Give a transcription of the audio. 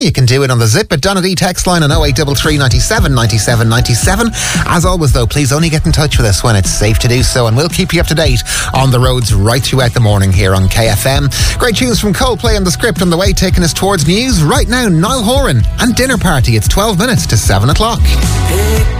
You can do it on the Zip at Donaghy text line on 0833 97 97 97. As always, though, please only get in touch with us when it's safe to do so, and we'll keep you up to date on the roads right throughout the morning here on KFM. Great tunes from Coldplay on the script on the way, taking us towards news. Right now, Niall Horan and Dinner Party. It's 12 minutes to 7 o'clock.